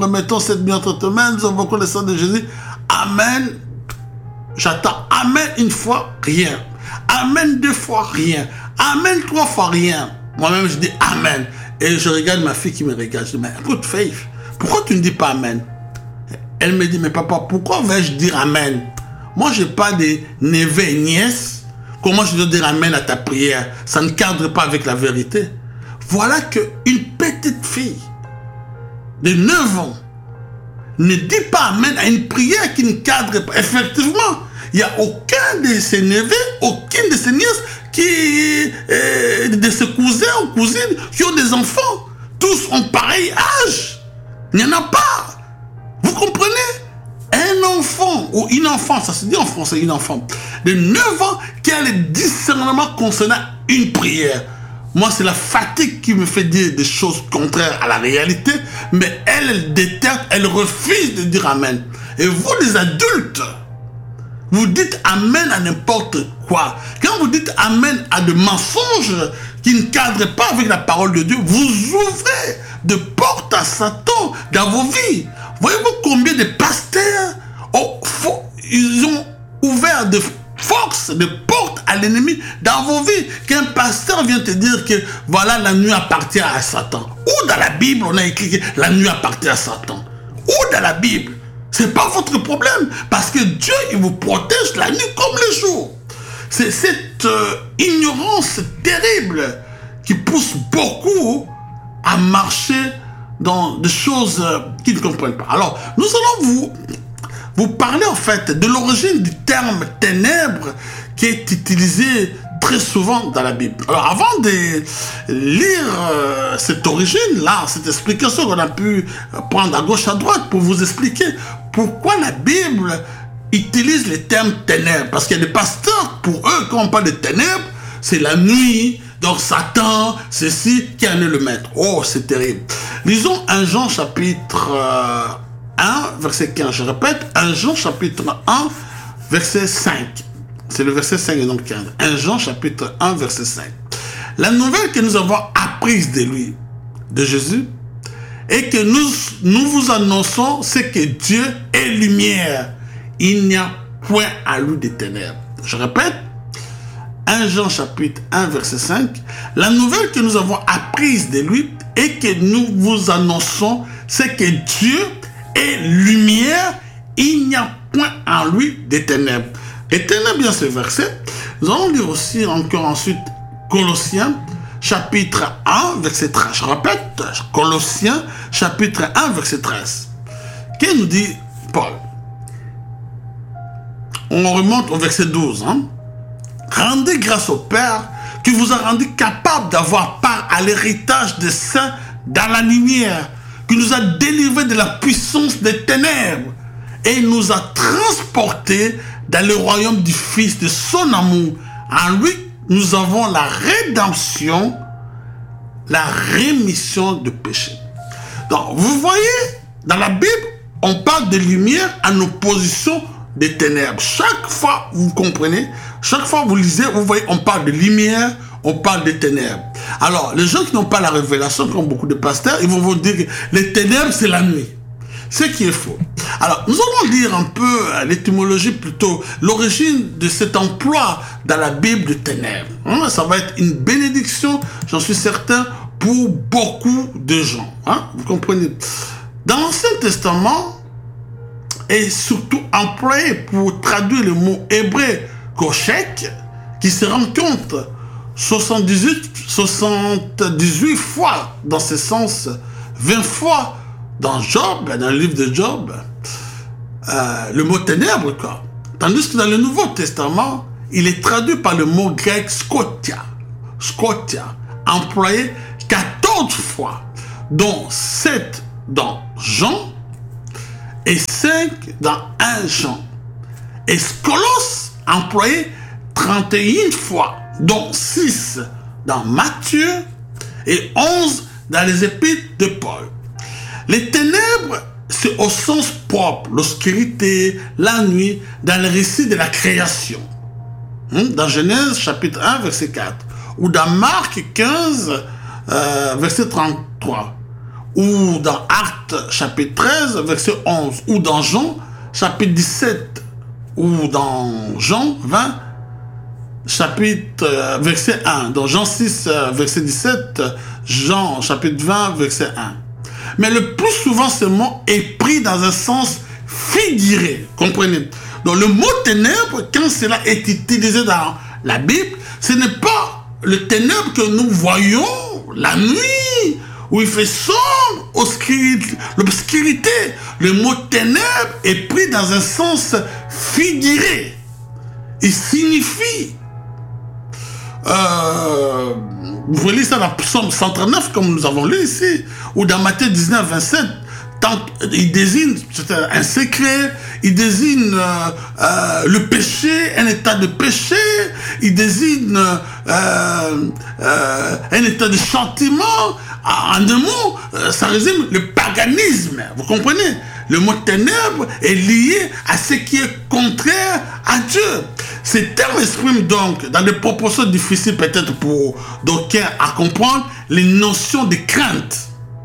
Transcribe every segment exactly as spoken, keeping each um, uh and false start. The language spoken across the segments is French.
remettons cette nuit entre tes mains, nous avons connaissance de Jésus. Amen. J'attends. Amen une fois, rien. Amen deux fois, rien. Amen trois fois, rien. Moi-même, je dis Amen. Et je regarde ma fille qui me regarde. Je dis, mais écoute, Faith, pourquoi tu ne dis pas Amen? Elle me dit, mais papa, pourquoi vais-je dire Amen? Moi, je n'ai pas de neveux et nièces. Comment je dois dire Amen à ta prière? Ça ne cadre pas avec la vérité. Voilà qu'une petite fille de neuf ans ne dit pas Amen à une prière qui ne cadre pas. Effectivement, il n'y a aucun de ses neveux, aucune de ses nièces, qui, euh, de ses cousins ou cousines qui ont des enfants. Tous ont pareil âge. Il n'y en a pas. Vous comprenez? Un enfant ou une enfant, ça se dit en français, une enfant de neuf ans qui a le discernement concernant une prière. Moi, c'est la fatigue qui me fait dire des choses contraires à la réalité, mais elle, elle déteste, elle refuse de dire Amen. Et vous, les adultes, vous dites Amen à n'importe quoi. Quand vous dites Amen à des mensonges qui ne cadrent pas avec la parole de Dieu, vous ouvrez de portes à Satan dans vos vies. Voyez-vous combien de pasteurs ont, ils ont ouvert de force, de portes à l'ennemi dans vos vies. Qu'un pasteur vient te dire que voilà, la nuit appartient à Satan. Où dans la Bible on a écrit que la nuit appartient à Satan? Où dans la Bible? C'est pas votre problème, parce que Dieu, il vous protège la nuit comme le jour. C'est cette euh, ignorance terrible qui pousse beaucoup à marcher dans des choses euh, qu'ils ne comprennent pas. Alors, nous allons vous, vous parler en fait de l'origine du terme ténèbres qui est utilisé très souvent dans la Bible. Alors, avant de lire euh, cette origine-là, cette explication qu'on a pu prendre à gauche, à droite pour vous expliquer pourquoi la Bible utilise le terme ténèbres. Parce qu'il y a des pasteurs, pour eux, quand on parle de ténèbres, c'est la nuit, donc Satan, ceci, qui en est le maître. Oh, c'est terrible. Lisons un Jean chapitre euh, un, verset quinze. Je répète, un Jean chapitre un, verset cinq. C'est le verset cinq et donc quinze. un Jean chapitre un, verset cinq. La nouvelle que nous avons apprise de lui, de Jésus, et que nous, nous vous annonçons, c'est que Dieu est lumière. Il n'y a point à lui de ténèbres. Je répète, un Jean chapitre un, verset cinq. La nouvelle que nous avons apprise de lui et que nous vous annonçons, c'est que Dieu est lumière. Il n'y a point en lui de ténèbres. Et tenez bien ce verset. Nous allons lire aussi encore ensuite Colossiens chapitre un, verset treize. Je répète, Colossiens chapitre un, verset treize. Qu'est-ce nous dit Paul? On remonte au verset douze. Hein? Rendez grâce au Père qui vous a rendu capable d'avoir part à l'héritage des saints dans la lumière, qui nous a délivrés de la puissance des ténèbres et nous a transportés dans le royaume du Fils de son amour. En lui, nous avons la rédemption, la rémission de péché. Donc, vous voyez, dans la Bible, on parle de lumière en opposition des ténèbres. Chaque fois, vous comprenez, chaque fois vous lisez, vous voyez, on parle de lumière, on parle de ténèbres. Alors, les gens qui n'ont pas la révélation, comme beaucoup de pasteurs, ils vont vous dire que les ténèbres, c'est la nuit. Ce qui est faux. Alors, nous allons lire un peu l'étymologie, plutôt l'origine de cet emploi dans la Bible de ténèbres. Hein, ça va être une bénédiction, j'en suis certain, pour beaucoup de gens. Hein, vous comprenez? Dans l'Ancien Testament, et surtout employé pour traduire le mot hébreu koshek, qui se rencontre soixante-dix-huit, soixante-dix-huit fois dans ce sens, vingt fois dans Job, dans le livre de Job, euh, le mot ténèbres, quoi. Tandis que dans le Nouveau Testament, il est traduit par le mot grec skotia, skotia, employé quatorze fois, dont sept dans Jean et cinq dans un Jean. Et skolos, employé trente et une fois, dont six dans Matthieu et onze dans les épîtres de Paul. Les ténèbres, c'est au sens propre, l'obscurité, la nuit, dans le récit de la création. Dans Genèse chapitre un, verset quatre, ou dans Marc quinze, euh, verset trente-trois, ou dans Actes chapitre treize, verset onze, ou dans Jean chapitre dix-sept, ou dans Jean vingt, chapitre euh, verset un, dans Jean six, euh, verset dix-sept, Jean chapitre vingt, verset un. Mais le plus souvent, ce mot est pris dans un sens figuré, comprenez? Donc le mot ténèbres, quand cela est utilisé dans la Bible, ce n'est pas le ténèbre que nous voyons la nuit, où il fait sombre, l'obscurité. Le mot ténèbres est pris dans un sens figuré. Il signifie, euh, vous voyez ça dans Psaume cent trente-neuf, comme nous avons lu ici, ou dans Matthieu dix-neuf, vingt-sept, tant, il désigne un secret, il désigne euh, euh, le péché, un état de péché, il désigne euh, euh, un état de sentiment. En deux mots, ça résume le paganisme, vous comprenez? Le mot ténèbres est lié à ce qui est contraire à Dieu. Ces termes expriment donc, dans des proportions difficiles peut-être pour d'aucuns à comprendre, les notions de crainte,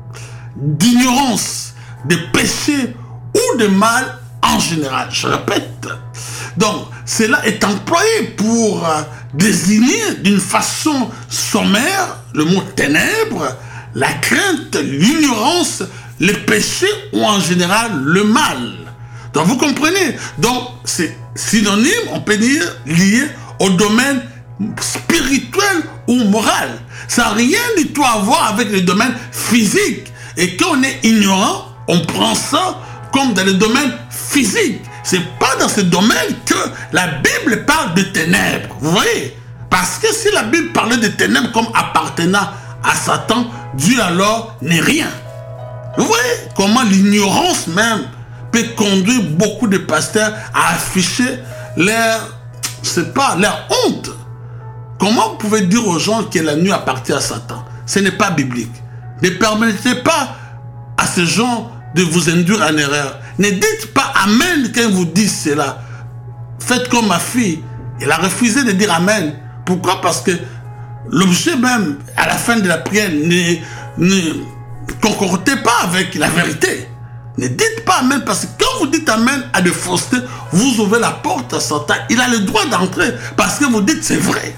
d'ignorance, de péché ou de mal en général. Je répète. Donc, cela est employé pour euh, désigner d'une façon sommaire le mot ténèbres, la crainte, l'ignorance, le péché ou en général le mal. Donc, vous comprenez? Donc, c'est synonyme, on peut dire, lié au domaine spirituel ou moral. Ça n'a rien du tout à voir avec le domaine physique. Et quand on est ignorant, on prend ça comme dans le domaine physique. C'est pas dans ce domaine que la Bible parle de ténèbres. Vous voyez? Parce que si la Bible parlait de ténèbres comme appartenant à Satan, Dieu alors n'est rien. Vous voyez comment l'ignorance même peut conduire beaucoup de pasteurs à afficher leur, je sais pas, leur honte. Comment vous pouvez dire aux gens que la nuit appartient à Satan? Ce n'est pas biblique. Ne permettez pas à ces gens de vous induire en erreur. Ne dites pas Amen quand vous dites cela. Faites comme ma fille. Elle a refusé de dire Amen. Pourquoi? Parce que l'objet même, à la fin de la prière, ne, ne concordait pas avec la vérité. Ne dites pas Amen, parce que quand vous dites Amen à des faussetés, vous ouvrez la porte à Satan. Il a le droit d'entrer, parce que vous dites c'est vrai.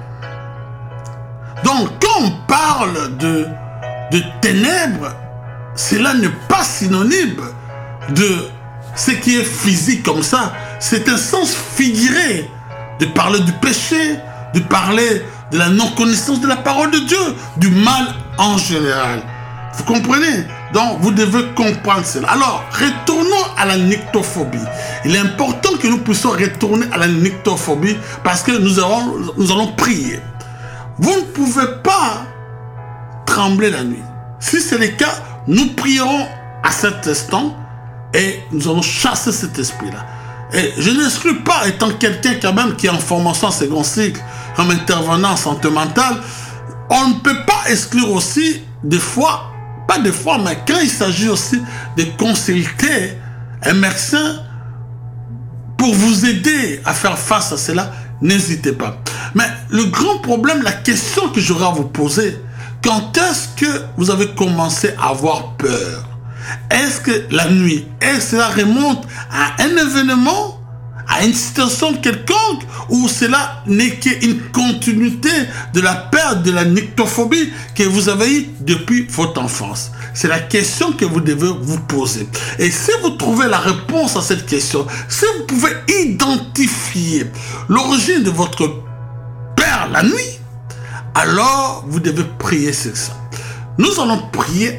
Donc, quand on parle de, de ténèbres, cela n'est pas synonyme de ce qui est physique comme ça. C'est un sens figuré de parler du péché, de parler de la non-connaissance de la parole de Dieu, du mal en général. Vous comprenez? Donc, vous devez comprendre cela. Alors, retournons à la nyctophobie. Il est important que nous puissions retourner à la nyctophobie parce que nous allons, nous allons prier. Vous ne pouvez pas trembler la nuit. Si c'est le cas, nous prierons à cet instant et nous allons chasser cet esprit-là. Et je n'exclus pas, étant quelqu'un quand même qui est en formation en second cycle, comme intervenant en santé mentale, on ne peut pas exclure aussi des fois, pas des fois, mais quand il s'agit aussi de consulter un médecin pour vous aider à faire face à cela, n'hésitez pas. Mais le grand problème, la question que j'aurais à vous poser, quand est-ce que vous avez commencé à avoir peur? Est-ce que la nuit, est-ce que cela remonte à un événement, à une situation quelconque, ou cela n'est qu'une continuité de la peur de la nyctophobie que vous avez eue depuis votre enfance? C'est la question que vous devez vous poser. Et si vous trouvez la réponse à cette question, si vous pouvez identifier l'origine de votre peur la nuit, alors vous devez prier sur ça. Nous allons prier.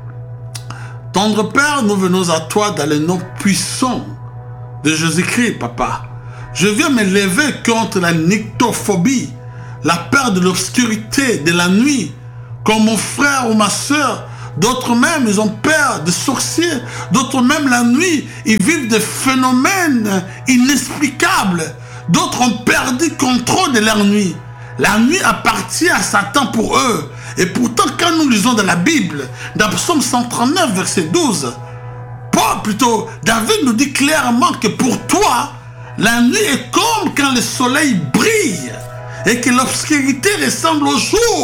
Tendre Père, nous venons à toi dans le nom puissant de Jésus-Christ, Papa. Je viens me lever contre la nyctophobie, la peur de l'obscurité, de la nuit. Comme mon frère ou ma soeur, d'autres même, ils ont peur de sorciers. D'autres même, la nuit, ils vivent des phénomènes inexplicables. D'autres ont perdu le contrôle de leur nuit. La nuit appartient à Satan pour eux. Et pourtant, quand nous lisons dans la Bible, dans Psaume cent trente-neuf, verset douze, Paul, plutôt, David nous dit clairement que pour toi, la nuit est comme quand le soleil brille et que l'obscurité ressemble au jour.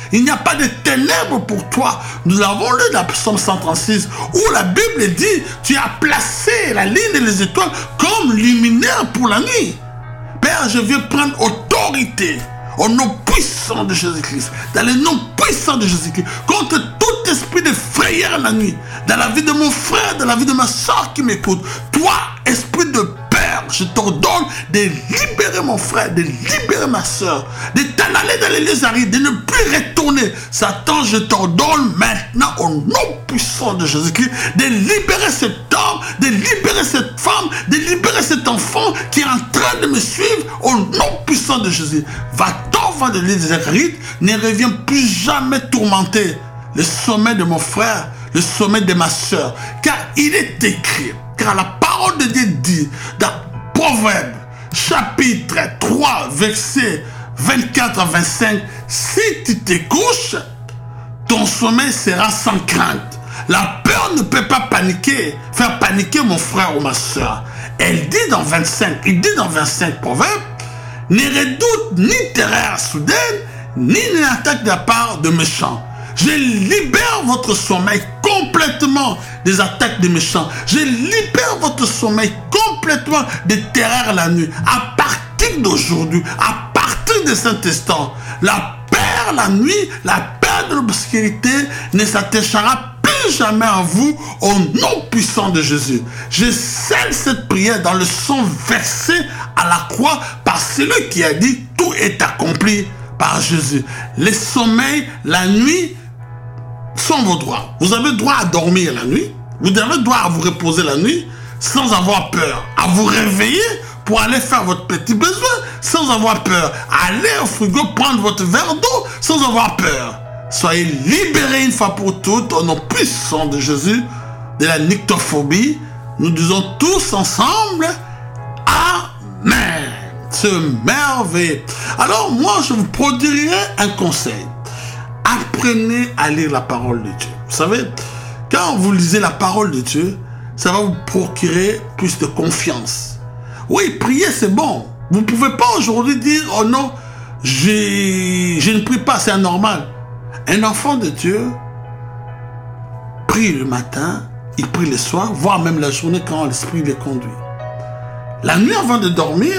Il n'y a pas de ténèbres pour toi. Nous l'avons lu dans Psaume cent trente-six, où la Bible dit, tu as placé la lune et les étoiles comme luminaire pour la nuit. Père, je viens prendre autorité au nom puissant de Jésus-Christ, dans le nom puissant de Jésus-Christ, contre tout esprit de frayeur la nuit, dans la vie de mon frère, dans la vie de ma soeur qui m'écoute. Toi, esprit de Père, je t'ordonne de libérer mon frère, de libérer ma soeur, de t'en aller dans les lieux arides, de ne plus retourner. Satan, je t'ordonne maintenant au nom puissant de Jésus-Christ de libérer cet homme, de libérer cette femme, de libérer cet enfant qui est en train de me suivre au nom puissant de Jésus. Va-t'en, va de l'île des arides, ne reviens plus jamais tourmenter le sommet de mon frère, le sommet de ma soeur, car il est écrit, car la parole de Dieu dit dans Proverbe chapitre trois verset vingt-quatre à vingt-cinq, si tu te couches, ton sommeil sera sans crainte. La peur ne peut pas paniquer, faire paniquer mon frère ou ma soeur. Elle dit dans vingt-cinq, il dit dans vingt-cinq Proverbes, ne redoute ni terreur soudaine, ni une attaque de la part de méchants. Je libère votre sommeil complètement des attaques des méchants. Je libère votre sommeil complètement des terreurs la nuit. À partir d'aujourd'hui, à partir de cet instant, la peur la nuit, la peur de l'obscurité ne s'attachera plus jamais à vous au nom puissant de Jésus. Je scelle cette prière dans le sang versé à la croix par celui qui a dit tout est accompli par Jésus. Les sommeils, la nuit, sont vos droits. Vous avez droit à dormir la nuit. Vous avez droit à vous reposer la nuit sans avoir peur. À vous réveiller pour aller faire votre petit besoin sans avoir peur. Aller au frigo prendre votre verre d'eau sans avoir peur. Soyez libérés une fois pour toutes au nom puissant de Jésus de la nyctophobie. Nous disons tous ensemble Amen. C'est merveilleux. Alors moi je vous prodiguerai un conseil. Apprenez à lire la parole de Dieu. Vous savez, quand vous lisez la parole de Dieu, ça va vous procurer plus de confiance. Oui, prier c'est bon. Vous ne pouvez pas aujourd'hui dire, oh non, je ne prie pas, c'est anormal. Un enfant de Dieu prie le matin, il prie le soir, voire même la journée quand l'Esprit les conduit. La nuit avant de dormir,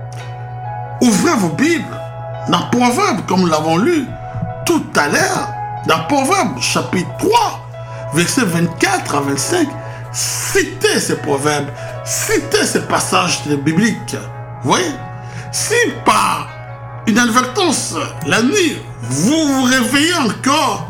ouvrez vos Bibles dans Proverbes, comme nous l'avons lu tout à l'heure, dans Proverbes chapitre trois, versets vingt-quatre à vingt-cinq, citez ces proverbes, citez ces passages bibliques. Vous voyez, si par inadvertance, la nuit, vous vous réveillez encore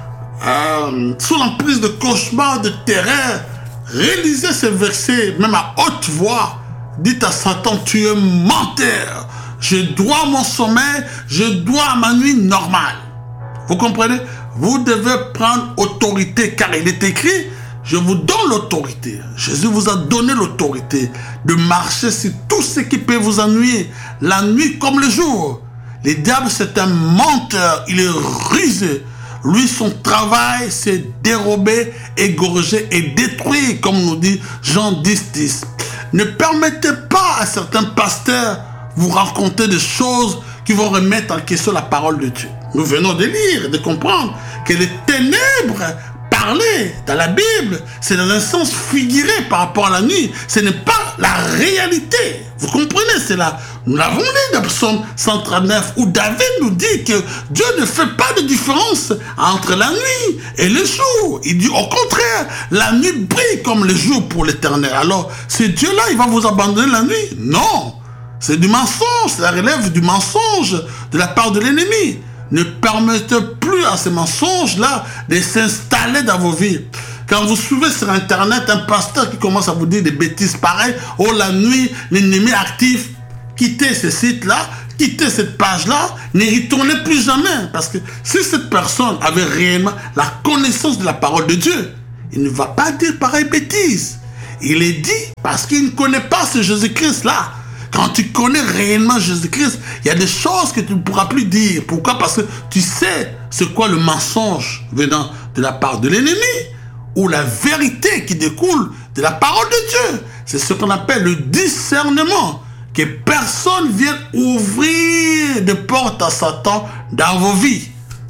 euh, sous l'emprise de cauchemars, de terreur, réalisez ces versets, même à haute voix, dites à Satan, tu es menteur, je dois mon sommeil, je dois ma nuit normale. Vous comprenez? Vous devez prendre autorité, car il est écrit, je vous donne l'autorité. Jésus vous a donné l'autorité de marcher sur tout ce qui peut vous ennuyer, la nuit comme le jour. Le diable, c'est un menteur, il est rusé. Lui, son travail, c'est dérober, égorger et détruire, comme nous dit Jean dix, dix. Ne permettez pas à certains pasteurs vous raconter des choses qui vont remettre en question la parole de Dieu. Nous venons de lire, de comprendre que les ténèbres parlées dans la Bible, c'est dans un sens figuré par rapport à la nuit. Ce n'est pas la réalité. Vous comprenez cela? Nous l'avons lu dans Psaume cent trente-neuf où David nous dit que Dieu ne fait pas de différence entre la nuit et le jour. Il dit au contraire, la nuit brille comme le jour pour l'Éternel. Alors, ce Dieu-là, il va vous abandonner la nuit? Non. C'est du mensonge, ça relève du mensonge de la part de l'ennemi. Ne permettez plus à ces mensonges-là de s'installer dans vos vies. Quand vous suivez sur Internet un pasteur qui commence à vous dire des bêtises pareilles, oh la nuit, l'ennemi actif, quittez ce site-là, quittez cette page-là, n'y retournez plus jamais. Parce que si cette personne avait réellement la connaissance de la parole de Dieu, il ne va pas dire pareille bêtise. Il est dit parce qu'il ne connaît pas ce Jésus-Christ-là. Quand tu connais réellement Jésus-Christ, il y a des choses que tu ne pourras plus dire. Pourquoi? Parce que tu sais c'est quoi le mensonge venant de la part de l'ennemi ou la vérité qui découle de la parole de Dieu. C'est ce qu'on appelle le discernement. Que personne vienne ouvrir de porte à Satan dans vos vies.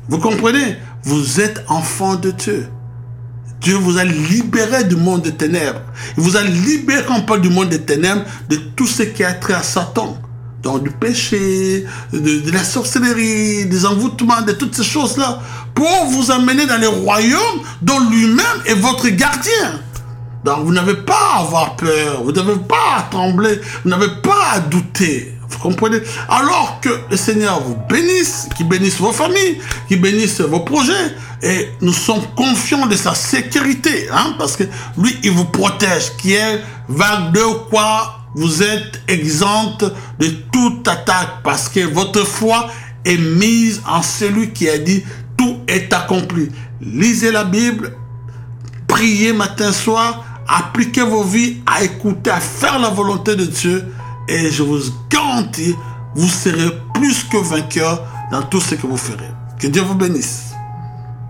Vous comprenez? Vous êtes enfant de Dieu. Dieu vous a libéré du monde des ténèbres. Il vous a libéré, quand on parle du monde des ténèbres, de tout ce qui a trait à Satan. Donc du péché, de, de la sorcellerie, des envoûtements, de toutes ces choses-là, pour vous amener dans le royaume dont lui-même est votre gardien. Donc vous n'avez pas à avoir peur, vous n'avez pas à trembler, vous n'avez pas à douter. Vous comprenez? Alors que le Seigneur vous bénisse, qu'il bénisse vos familles, qu'il bénisse vos projets, et nous sommes confiants de sa sécurité, hein, parce que lui, il vous protège, qui est vague de quoi vous êtes exempte de toute attaque, parce que votre foi est mise en celui qui a dit tout est accompli. Lisez la Bible, priez matin, soir, appliquez vos vies à écouter, à faire la volonté de Dieu, et je vous garantis, vous serez plus que vainqueur dans tout ce que vous ferez. Que Dieu vous bénisse.